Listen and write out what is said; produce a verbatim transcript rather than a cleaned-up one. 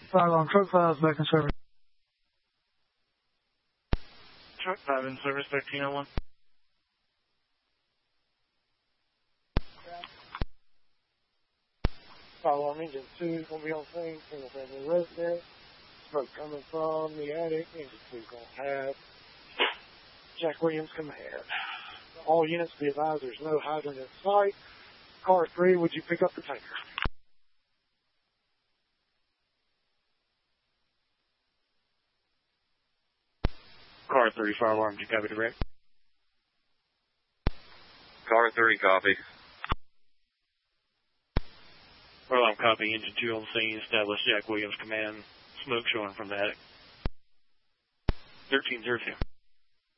Fire alarm, truck five is back in service. Truck five in service, thirteen oh one. Fire alarm engine two is going to be on scene, single family residence. Smoke coming from the attic, engine two is going to have Jack Williams command. All units be advised there's no hydrant in sight. Car three, would you pick up the tanker? Car three, fire alarm, do you copy direct? Car three, copy. Fire alarm, copy, engine two on the scene, establish Jack Williams command, smoke showing from the attic. thirteen oh two.